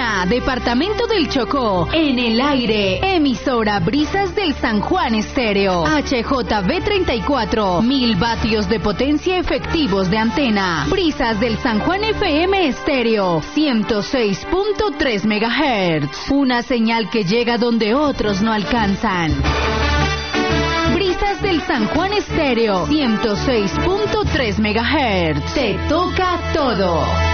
Antena, Departamento del Chocó. En el aire, emisora Brisas del San Juan Estéreo. HJB 34, 1000 vatios de potencia efectivos de antena. Brisas del San Juan FM Estéreo, 106.3 MHz. Una señal que llega donde otros no alcanzan. Brisas del San Juan Estéreo, 106.3 MHz. Te toca todo.